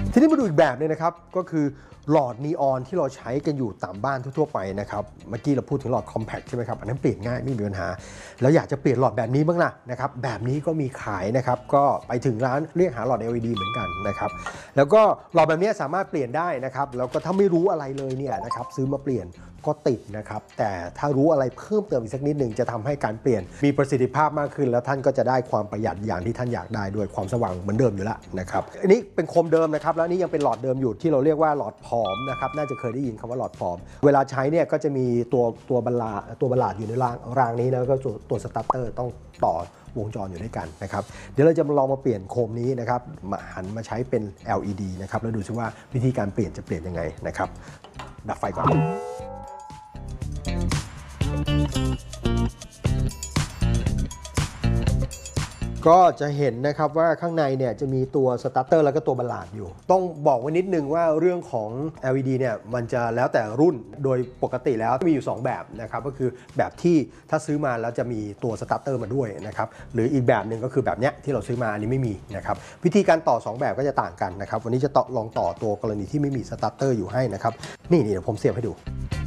ทีนี้มาดูอีกแบบนึงนะครับก็คือหลอดนีออนที่เราใช้กันอยู่ตามบ้านทั่วๆไปนะครับเมื่อกี้เราพูดถึงหลอดคอมแพคใช่ไหมครับอันนั้นเปลี่ยนง่ายไม่มีปัญหาแล้วอยากจะเปลี่ยนหลอดแบบนี้บ้างล่ะนะครับแบบนี้ก็มีขายนะครับก็ไปถึงร้านเรียกหาหลอด LED เหมือนกันนะครับแล้วก็หลอดแบบนี้สามารถเปลี่ยนได้นะครับแล้วก็ถ้าไม่รู้อะไรเลยเนี่ยนะครับซื้อมาเปลี่ยนก็ติดนะครับแต่ถ้ารู้อะไรเพิ่มเติมอีกสักนิดหนึ่งจะทำให้การเปลี่ยนมีประสิทธิภาพมากขึ้นแล้วท่านก็จะได้ความประหยัดอย่างที่ท่านอยากได้ด้วยความสว่างเหมือนเดิมอยู่แล้วนะครับอันนี้เป็นโคมเดิมนะครับแล้วนี่ยังเป็นหลอดเดิมอยู่ที่เราเรียกว่าหลอดผอมนะครับน่าจะเคยได้ยินคำว่าหลอดผอมเวลาใช้เนี่ยก็จะมีตัวบรรลาดอยู่ในรางนี้แล้วก็ตัวสตาร์เตอร์ต้องต่อวงจรอยู่ด้วยกันนะครับเดี๋ยวเราจะลองมาเปลี่ยนโคมนี้นะครับหันมาใช้เป็น LED นะครับแล้วดูซิว่าวิธีการเปลี่ยนจะเปลี่ยนยังไงนะครับดับไฟก่อนก็จะเห็นนะครับว่าข้างในเนี่ยจะมีตัวสตาร์เตอร์แล้วก็ตัวบรรลาดอยู่ต้องบอกไว้นิดนึงว่าเรื่องของ LED เนี่ยมันจะแล้วแต่รุ่นโดยปกติแล้วมีอยู่2แบบนะครับก็คือแบบที่ถ้าซื้อมาแล้วจะมีตัวสตาร์เตอร์มาด้วยนะครับหรืออีกแบบหนึ่งก็คือแบบเนี้ยที่เราซื้อมาอันนี้ไม่มีนะครับวิธีการต่อ2แบบก็จะต่างกันนะครับวันนี้จะลองต่อตัวกรณีที่ไม่มีสตาร์เตอร์อยู่ให้นะครับนี่เดี๋ยวผมเสียบให้ดู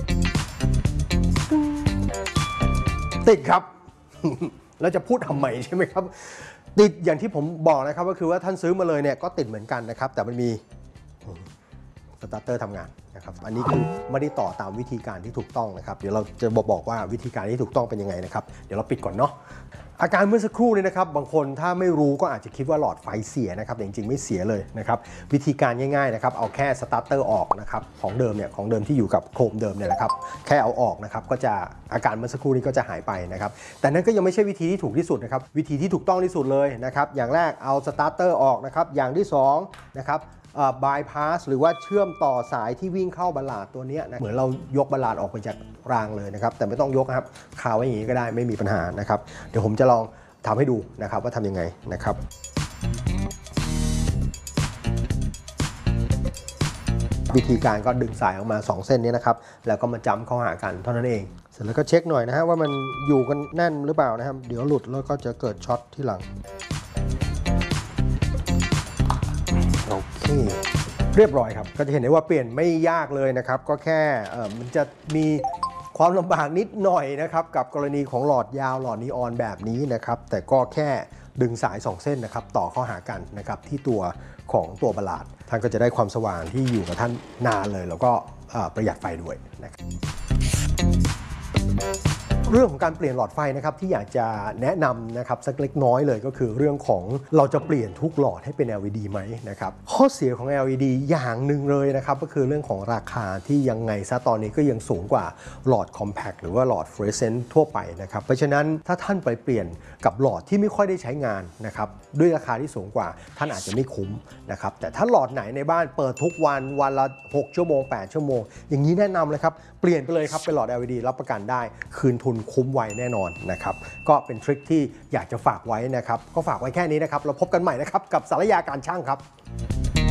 ติดครับ แล้วจะพูดทำไมใช่ไหมครับติดอย่างที่ผมบอกนะครับก็คือว่าท่านซื้อมาเลยเนี่ยก็ติดเหมือนกันนะครับแต่มันมีสตาร์เตอร์ทำงานนะครับอันนี้คือไม่ได้ต่อตามวิธีการที่ถูกต้องนะครับเดี๋ยวเราจะบอกว่าวิธีการที่ถูกต้องเป็นยังไงนะครับเดี๋ยวเราปิดก่อนเนาะอาการเมื่อสักครู่นี้นะครับบางคนถ้าไม่รู้ก็อาจจะคิดว่าหลอดไฟเสียนะครับแต่จริงๆไม่เสียเลยนะครับวิธีการง่ายๆนะครับเอาแค่สตาร์เตอร์ออกนะครับของเดิมที่อยู่กับโคมเดิมเนี่ยแหละครับแค่เอาออกนะครับก็จะอาการเมื่อสักครู่นี้ก็จะหายไปนะครับแต่นั้นก็ยังไม่ใช่วิธีที่ถูกที่สุดนะครับวิธีที่ถูกต้องที่สุดเลยนะครับอย่างแรกเอาสตาร์เตอร์ออกนะครับอย่างที่2นะครับบายพาสหรือว่าเชื่อมต่อสายที่วิ่งเข้าบรรลาดตัวนี้นะเหมือนเรายกบรรลาดออกไปจากรางเลยนะครับแต่ไม่ต้องยกครับคาไว้อย่างนี้ก็ได้ไม่มีปัญหานะครับเดี๋ยวผมจะลองทำให้ดูนะครับว่าทำยังไงนะครับวิธีการก็ดึงสายออกมา2เส้นนี้นะครับแล้วก็มาจั๊มเข้าหากันเท่านั้นเองเสร็จแล้วก็เช็คหน่อยนะฮะว่ามันอยู่กันแน่นหรือเปล่านะครับเดี๋ยวหลุดแล้วก็จะเกิดช็อตที่หลังโอเคเรียบร้อยครับก็จะเห็นได้ว่าเปลี่ยนไม่ยากเลยนะครับก็แค่มันจะมีความลำบากนิดหน่อยนะครับกับกรณีของหลอดยาวหลอดนีออนแบบนี้นะครับแต่ก็แค่ดึงสาย2เส้นนะครับต่อเข้าหากันนะครับที่ตัวของตัวบรรลาดท่านก็จะได้ความสว่างที่อยู่กับท่านนานเลยแล้วก็ประหยัดไฟด้วยนะครับเรื่องของการเปลี่ยนหลอดไฟนะครับที่อยากจะแนะนำนะครับสักเล็กน้อยเลยก็คือเรื่องของเราจะเปลี่ยนทุกหลอดให้เป็น LED ไหมนะครับข้อเสียของ LED อย่างหนึ่งเลยนะครับก็คือเรื่องของราคาที่ยังไงซะตอนนี้ก็ยังสูงกว่าหลอดคอมแพคหรือว่าหลอดฟลูออเรสเซนต์ทั่วไปนะครับเพราะฉะนั้นถ้าท่านไปเปลี่ยนกับหลอดที่ไม่ค่อยได้ใช้งานนะครับด้วยราคาที่สูงกว่าท่านอาจจะไม่คุ้มนะครับแต่ถ้าหลอดไหนในบ้านเปิดทุกวันละ6 ชั่วโมง 8 ชั่วโมงอย่างนี้แนะนำเลยครับเปลี่ยนไปเลยครับเป็นหลอด LED รับประกันได้คืนทุนคุ้มไวแน่นอนนะครับก็เป็นทริคที่อยากจะฝากไว้นะครับก็ฝากไว้แค่นี้นะครับเราพบกันใหม่นะครับกับสารยาการช่างครับ